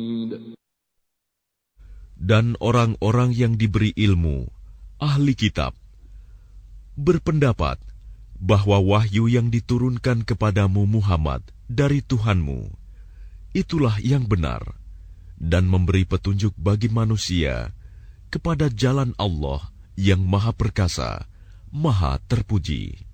Dan orang-orang yang diberi ilmu, ahli kitab, berpendapat bahwa wahyu yang diturunkan kepadamu Muhammad dari Tuhanmu, itulah yang benar, dan memberi petunjuk bagi manusia kepada jalan Allah yang Maha Perkasa, Maha Terpuji.